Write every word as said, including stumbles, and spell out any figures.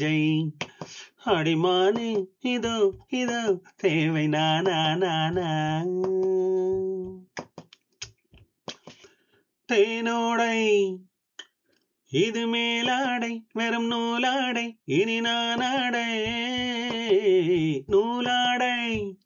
ஜெய் அடிமானே இதோ இதோ தேவை நானா நானா தேனோடை இது மேலாடை வெறும் நூலாடை இனி நானாடை நூலாடை